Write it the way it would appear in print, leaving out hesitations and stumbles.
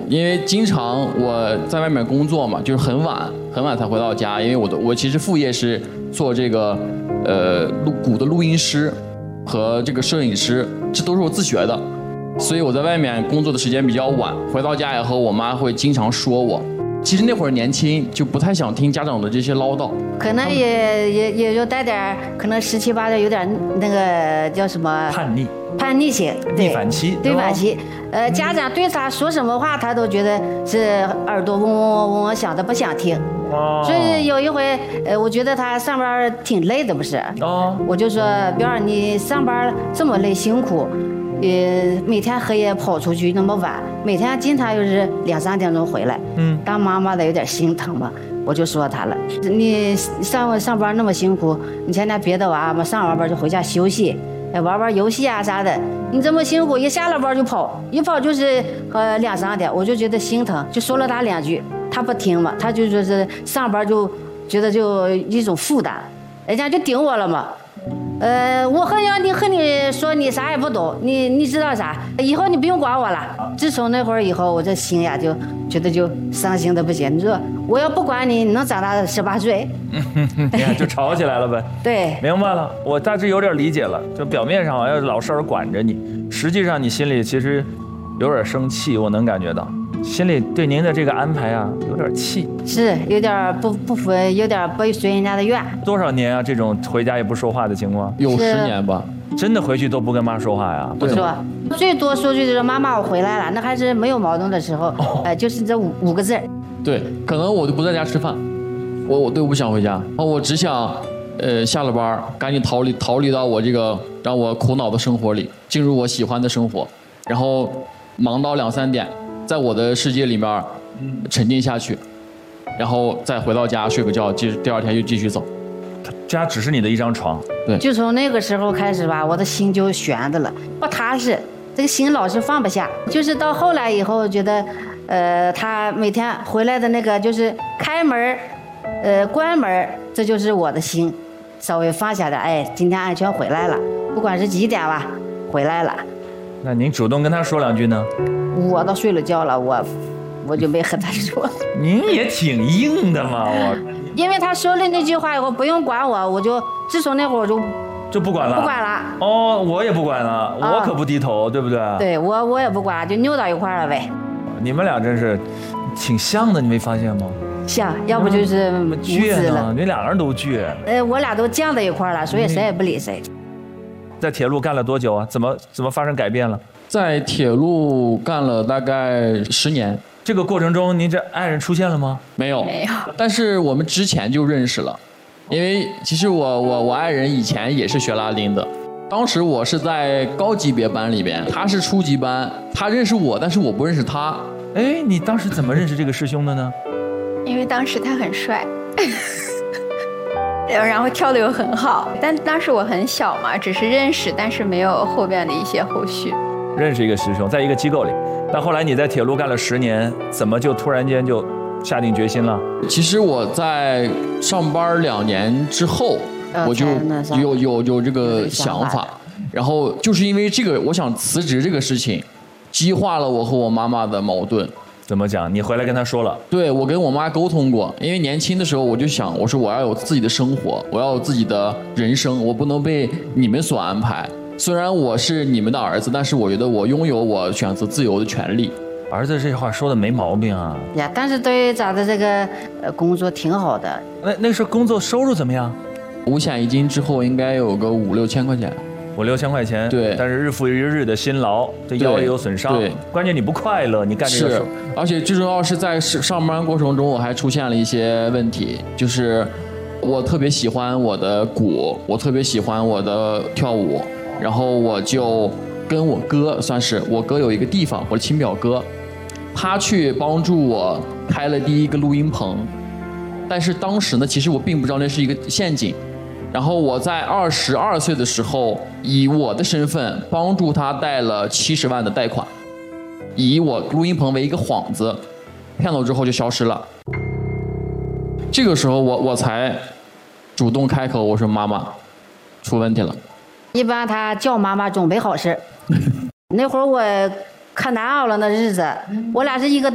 因为经常我在外面工作嘛，就是很晚才回到家，因为我其实副业是做这个鼓的录音师和这个摄影师，这都是我自学的，所以我在外面工作的时间比较晚，回到家以后，我妈会经常说我。其实那会儿年轻，就不太想听家长的这些唠叨， 可能也就带点，可能17、18有点那个叫什么叛逆性， 逆反期， 对反期。家长对他说什么话，他都觉得是耳朵嗡嗡嗡嗡响的，不想听。所以有一回，我觉得他上班挺累的，不是？我就说彪儿，你上班这么累辛苦。每天黑夜跑出去那么晚，每天经常又是2、3点钟回来，当妈妈的有点心疼嘛。我就说他了，你上班那么辛苦，你现在别的娃嘛，上完班就回家休息，玩玩游戏啊啥的，你这么辛苦，一下了班就跑，一跑就是2、3点，我就觉得心疼，就说了他2句，他不听嘛，他就说是上班就觉得就一种负担，人家就顶我了嘛。我和你说你啥也不懂，你知道啥？以后你不用管我了。自从那会儿以后，我这心呀就觉得就伤心的不行。你说我要不管你，你能长大18岁？ 就吵起来了呗。 对， 明白了，我大致有点理解了。就表面上好像老师管着你，实际上你心里其实有点生气，我能感觉到。心里对您的这个安排啊有点气，是有点不服，有点不随人家的愿。 多少年啊？这种回家也不说话的情况， 有10年吧。 真的回去都不跟妈说话呀？ 不说，最多说句就是妈妈我回来了，那还是没有矛盾的时候，就是这5个字。 对，可能我就不在家吃饭，我不想回家，我只想，下了班赶紧逃离到我这个让我苦恼的生活里，进入我喜欢的生活，然后忙到2、3点。在我的世界里面沉浸下去，然后再回到家睡个觉，第2天又继续走。 家只是你的一张床， 对。 就从那个时候开始吧，我的心就悬着了，不踏实，这个心老是放不下。就是到后来以后，觉得，他每天回来的那个就是开门，关门，这就是我的心，稍微放下来。今天安全回来了，不管是几点吧，回来了。 那您主动跟他说2句呢？ 我都睡了觉了，我就没和他说。 您也挺硬的嘛， 因为他说了那句话以后，不用管我就自从那会儿我就不管了。 不管了。 我也不管了，我可不低头，对不对？ 对，我也不管，就扭到一块了呗。 你们俩真是挺像的，你没发现吗？ 像，要不就是倔呢，你2个人都倔。 我俩都犟到一块了，所以谁也不理谁。 在铁路干了多久啊？怎么发生改变了？ 在铁路干了大概10年。 这个过程中，您这爱人出现了吗？ 没有。但是我们之前就认识了，因为其实我爱人以前也是学拉丁的，当时我是在高级别班里边，他是初级班，他认识我，但是我不认识他。 你当时怎么认识这个师兄的呢？ 因为当时他很帅。然后跳得又很好，但当时我很小嘛，只是认识，但是没有后边的一些后续。 认识一个师兄，在一个机构里，但后来你在铁路干了10年，怎么就突然间就下定决心了？ 其实我在上班2年之后，我就有这个想法，然后就是因为这个，我想辞职这个事情，激化了我和我妈妈的矛盾。 怎么讲？你回来跟他说了？ 对，我跟我妈沟通过，因为年轻的时候我就想，我说我要有自己的生活，我要有自己的人生，我不能被你们所安排。虽然我是你们的儿子，但是我觉得我拥有我选择自由的权利。 儿子这话说的没毛病啊。 呀，但是对于咱的这个工作挺好的。 那时候工作收入怎么样？ 五险一金之后应该有个5、6千块钱。 5、6千块钱， 对， 但是日复一日的辛劳，对腰也有损伤。 对， 关键你不快乐，你干这个事。 而且最重要是在上班过程中，我还出现了一些问题，就是我特别喜欢我的鼓，我特别喜欢我的跳舞，然后我就跟我哥，算是我哥有一个地方，我的亲表哥，他去帮助我开了第一个录音棚，但是当时呢，其实我并不知道那是一个陷阱。然后我在22岁的时候，以我的身份帮助他贷了70万的贷款，以我录音棚为一个幌子，骗走之后就消失了。这个时候我才主动开口，我说妈妈，出问题了。 一般他叫妈妈总没好事。那会儿我可难熬了，那日子，我俩是一个